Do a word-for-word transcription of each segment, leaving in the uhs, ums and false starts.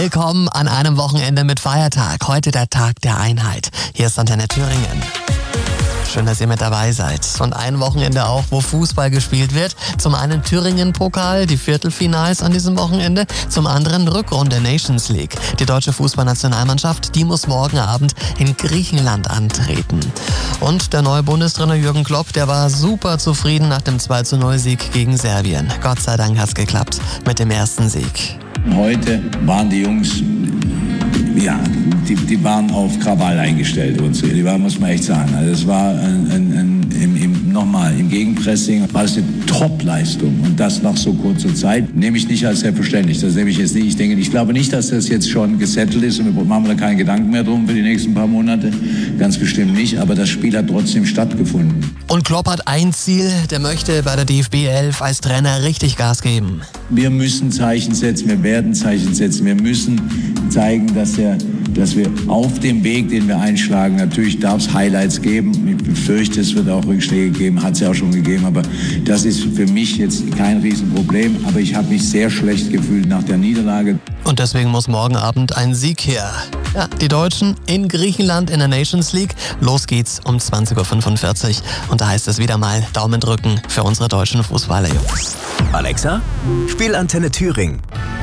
Willkommen an einem Wochenende mit Feiertag. Heute der Tag der Einheit. Hier ist Antenne Thüringen. Schön, dass ihr mit dabei seid. Und ein Wochenende auch, wo Fußball gespielt wird. Zum einen Thüringen-Pokal, die Viertelfinals an diesem Wochenende. Zum anderen Rückrunde Nations League. Die deutsche Fußballnationalmannschaft, die muss morgen Abend in Griechenland antreten. Und der neue Bundestrainer Jürgen Klopp, der war super zufrieden nach dem zwei zu null Sieg gegen Serbien. Gott sei Dank hat's geklappt mit dem ersten Sieg. Heute waren die Jungs, ja, die, die waren auf Krawall eingestellt. Und so. Die war, muss man echt sagen. Also es war ein, ein, ein, im, im, nochmal im Gegenpressing war es eine Top-Leistung. Und das nach so kurzer Zeit nehme ich nicht als selbstverständlich. Das nehme ich jetzt nicht. Ich denke, ich glaube nicht, dass das jetzt schon gesettelt ist und wir machen da keinen Gedanken mehr drum für die nächsten paar Monate. Ganz bestimmt nicht. Aber das Spiel hat trotzdem stattgefunden. Und Klopp hat ein Ziel, der möchte bei der D F B elf als Trainer richtig Gas geben. Wir müssen Zeichen setzen, wir werden Zeichen setzen. Wir müssen zeigen, dass, der, dass wir auf dem Weg, den wir einschlagen, natürlich darf es Highlights geben. Ich befürchte, es wird auch Rückschläge geben, hat es ja auch schon gegeben. Aber das ist für mich jetzt kein Riesenproblem. Aber ich habe mich sehr schlecht gefühlt nach der Niederlage. Und deswegen muss morgen Abend ein Sieg her. Ja, die Deutschen in Griechenland in der Nations League. Los geht's um zwanzig Uhr fünfundvierzig. Und da heißt es wieder mal Daumen drücken für unsere deutschen Fußballer-Jungs. Alexa, spiel Antenne Thüringen.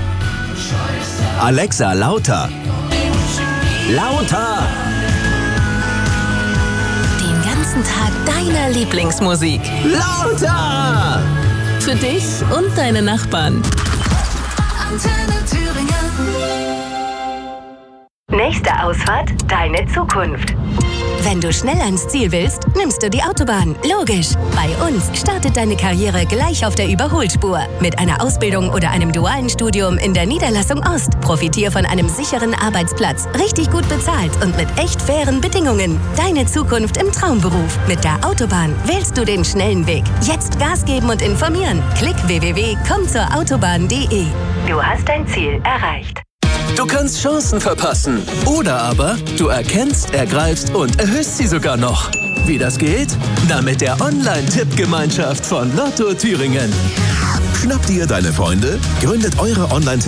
Alexa, lauter. Lauter. Den ganzen Tag deiner Lieblingsmusik. Lauter. Für dich und deine Nachbarn. Antenne Thüringen. Nächste Ausfahrt, deine Zukunft. Wenn du schnell ans Ziel willst, nimmst du die Autobahn. Logisch. Bei uns startet deine Karriere gleich auf der Überholspur. Mit einer Ausbildung oder einem dualen Studium in der Niederlassung Ost. Profitier von einem sicheren Arbeitsplatz, richtig gut bezahlt und mit echt fairen Bedingungen. Deine Zukunft im Traumberuf. Mit der Autobahn wählst du den schnellen Weg. Jetzt Gas geben und informieren. Klick w w w punkt komm zur autobahn punkt de. Du hast dein Ziel erreicht. Du kannst Chancen verpassen. Oder aber du erkennst, ergreifst und erhöhst sie sogar noch. Wie das geht? Na, mit der Online-Tippgemeinschaft von Lotto Thüringen. Schnappt ihr deine Freunde? Gründet eure Online